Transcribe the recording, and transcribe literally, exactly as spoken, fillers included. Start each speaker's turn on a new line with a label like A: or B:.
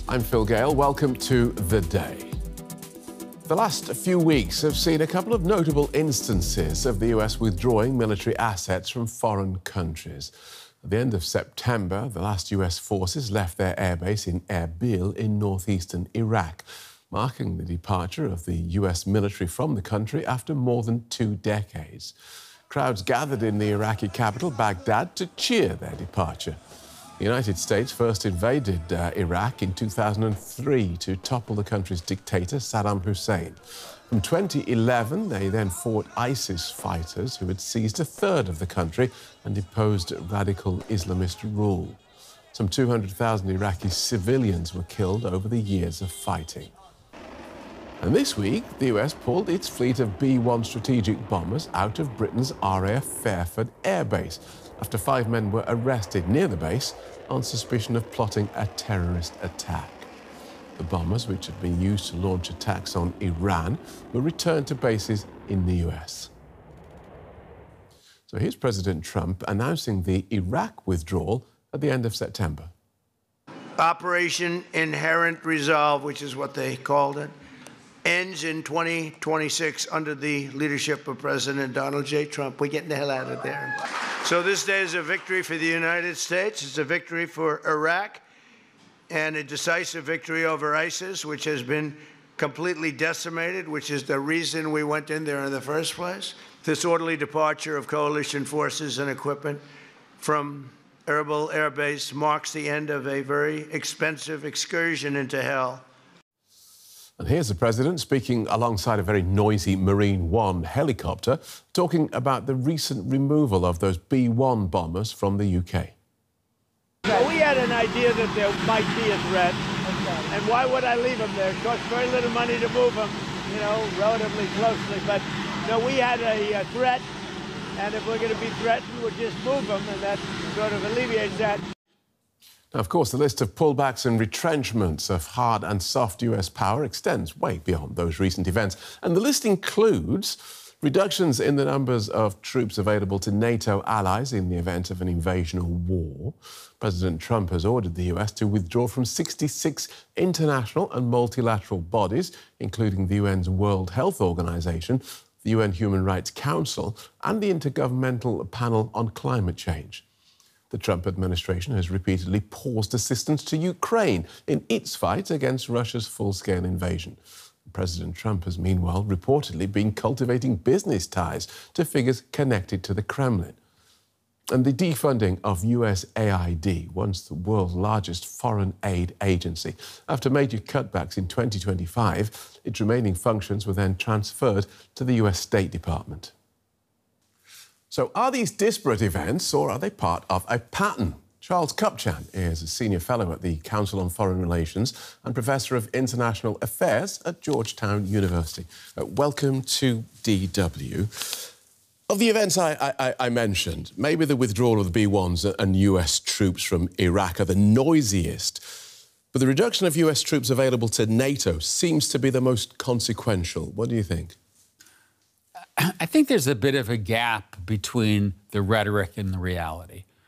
A: I'm Phil Gale. Welcome to The Day. The last few weeks have seen a couple of notable instances of the U S withdrawing military assets from foreign countries. At the end of September, the last U S forces left their airbase in Erbil in northeastern Iraq, marking the departure of the U S military from the country after more than two decades. Crowds gathered in the Iraqi capital, Baghdad, to cheer their departure. The United States first invaded uh, Iraq in two thousand three to topple the country's dictator, Saddam Hussein. From twenty eleven, they then fought ISIS fighters who had seized a third of the country and imposed radical Islamist rule. Some two hundred thousand Iraqi civilians were killed over the years of fighting. And this week, the U S pulled its fleet of B one strategic bombers out of Britain's R A F Fairford Air Base after five men were arrested near the base on suspicion of plotting a terrorist attack. The bombers, which had been used to launch attacks on Iran, were returned to bases in the U S. So here's President Trump announcing the Iraq withdrawal at the end of September.
B: Operation Inherent Resolve, which is what they called it, ends in twenty twenty-six under the leadership of President Donald J. Trump. We're getting the hell out of there. So this day is a victory for the United States. It's a victory for Iraq and a decisive victory over ISIS, which has been completely decimated, which is the reason we went in there in the first place. This orderly departure of coalition forces and equipment from Erbil Air Base marks the end of a very expensive excursion into hell.
A: And here's the President speaking alongside a very noisy Marine One helicopter, talking about the recent removal of those B one bombers from the U K.
C: Well, we had an idea that there might be a threat, and why would I leave them there? It costs very little money to move them, you know, relatively closely. But, no, we had a, a threat, and if we're going to be threatened, we'll just move them, and that sort of alleviates that.
A: Now, of course, the list of pullbacks and retrenchments of hard and soft U S power extends way beyond those recent events. And the list includes reductions in the numbers of troops available to NATO allies in the event of an invasion or war. President Trump has ordered the U S to withdraw from sixty-six international and multilateral bodies, including the U N's World Health Organization, the U N Human Rights Council, and the Intergovernmental Panel on Climate Change. The Trump administration has repeatedly paused assistance to Ukraine in its fight against Russia's full-scale invasion. President Trump has meanwhile reportedly been cultivating business ties to figures connected to the Kremlin. And the defunding of U S A I D, once the world's largest foreign aid agency. After major cutbacks in twenty twenty-five, its remaining functions were then transferred to the U S State Department. So are these disparate events, or are they part of a pattern? Charles Kupchan is a senior fellow at the Council on Foreign Relations and Professor of International Affairs at Georgetown University. Uh, welcome to D W. Of the events I, I, I mentioned, maybe the withdrawal of the B ones and U S troops from Iraq are the noisiest, but the reduction of U S troops available to NATO seems to be the most consequential. What do you think?
D: I think there's a bit of a gap between the rhetoric and the reality.